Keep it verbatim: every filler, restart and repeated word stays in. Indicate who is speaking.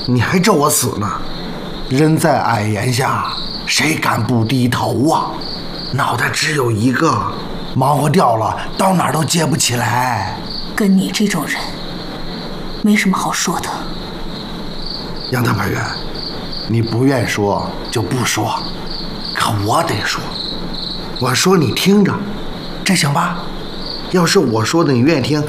Speaker 1: 你还咒我死呢？人在矮檐下，谁敢不低头啊？脑袋只有一个，忙活掉了，到哪儿都接不起来。
Speaker 2: 跟你这种人，没什么好说的。
Speaker 1: 杨大法员，你不愿说就不说，可我得说。我说你听着，这行吧？要是我说的你愿意听，